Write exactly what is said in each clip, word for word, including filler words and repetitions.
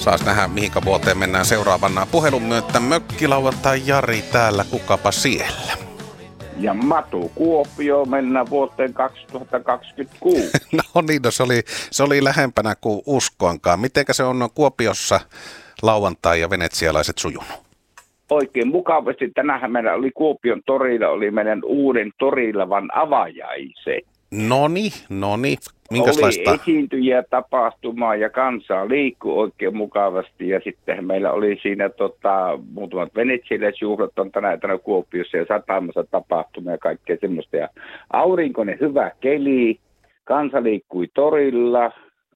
Saas nähdä, mihinkä vuoteen mennään seuraavana. Puhelun myötä mökkilauantai Jari täällä, kukapa siellä? Ja Matu Kuopio mennään vuoteen kaksituhattakaksikymmentäkuusi. No niin, no se, oli, se oli lähempänä kuin uskoinkaan. Mitenkä se on Kuopiossa lauantai ja venetsialaiset sujunut? Oikein mukavasti. Tänähän meillä oli Kuopion torilla, oli meidän uuden torilavan avajaiset. Noni, noni. Minkälaista? Oli esiintyjiä, tapahtumaa ja kansaa liikkuu oikein mukavasti. Ja sitten meillä oli siinä tota, muutamat venetsialaisjuhlat on tänä tänä Kuopiossa ja satamassa tapahtumia ja kaikkea semmoista. Ja aurinkoinen hyvä keli, kansa liikkui torilla,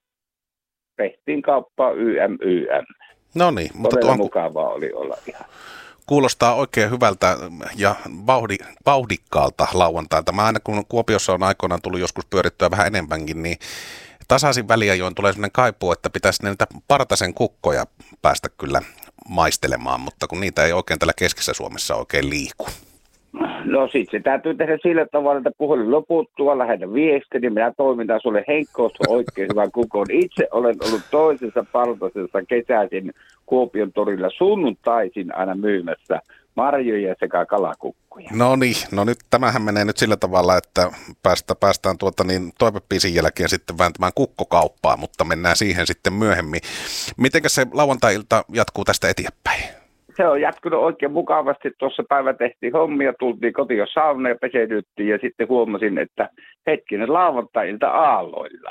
tehtiin kauppaa Y M Y M. No niin, mutta todella tuon... mukavaa oli olla ihan. Kuulostaa oikein hyvältä ja vauhdi, vauhdikkaalta lauantailta. Mä aina kun Kuopiossa on aikoinaan tullut joskus pyörittyä vähän enemmänkin, niin tasaisin väliajoin tulee sellainen kaipuu, että pitäisi niitä partasen kukkoja päästä kyllä maistelemaan, mutta kun niitä ei oikein täällä keskisessä Suomessa oikein liiku. No sit se täytyy tehdä sillä tavalla, että puhelin loputtua, lähetä viesti, niin minä toimitan sulle Heikkoosta oikein hyvän kukon. Itse olen ollut toisessa partasessa kesäisin Kuopion torilla sunnuntaisin aina myymässä marjoja sekä kalakukkuja. No niin, no nyt tämähän menee nyt sillä tavalla, että päästä, päästään tuota niin toivepiisin jälkeen sitten vääntämään kukkokauppaa, mutta mennään siihen sitten myöhemmin. Mitenkä se lauantai-ilta jatkuu tästä eteenpäin? Se on jatkunut oikein mukavasti. Tuossa päivä tehtiin hommia, tultiin kotiin saunaan ja peseydyttiin ja sitten huomasin, että hetkinen lauantai-ilta aalloilla.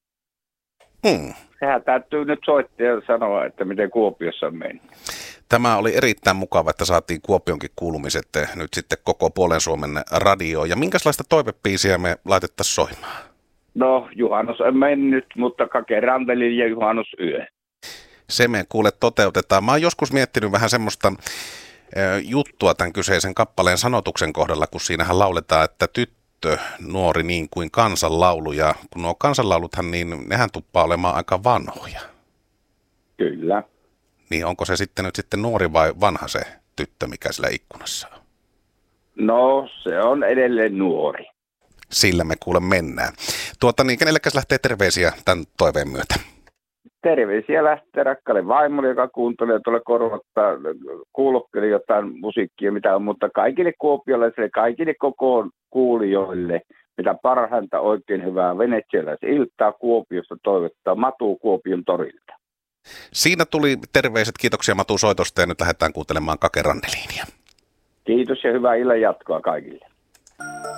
Hmm. Sehän täytyy nyt soittaa ja sanoa, että miten Kuopiossa on mennyt. Tämä oli erittäin mukava, että saatiin Kuopionkin kuulumiset nyt sitten koko puolen Suomen radioon. Ja minkälaista toivepiisiä me laitettaisiin soimaan? No, juhannus on mennyt, mutta Kake Rantelin ja juhannusyö. Se me kuule toteutetaan. Mä oon joskus miettinyt vähän semmoista juttua tämän kyseisen kappaleen sanotuksen kohdalla, kun siinähän lauletaan, että tyttö nuori niin kuin kansanlaulu. Ja kun nuo kansanlauluthan, niin nehän tuppaa olemaan aika vanhoja. Kyllä. Niin onko se sitten nyt sitten nuori vai vanha se tyttö, mikä sillä ikkunassa on? No, se on edelleen nuori. Sillä me kuule mennään. Tuota niin, kenellekäs lähtee terveisiä tämän toiveen myötä? Terveisiä lähtee rakkaalle vaimolle, joka kuuntelee tuolla korvattaa, kuulokkeli jotain musiikkia, mitä on, mutta kaikille kuopiolaisille, kaikille koko kuulijoille, mitä parhainta oikein hyvää venetsialaisiltaa Kuopiosta toivottaa Matu Kuopion torilta. Siinä tuli terveiset, kiitoksia Matu soitosta ja nyt lähdetään kuuntelemaan Kake Ranneliinia. Kiitos ja hyvää illan jatkoa kaikille.